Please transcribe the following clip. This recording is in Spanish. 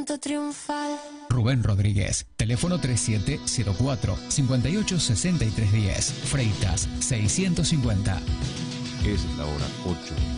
canto triunfal. Rubén Rodríguez, teléfono 3704-586310, Freitas 650. Es la hora 8.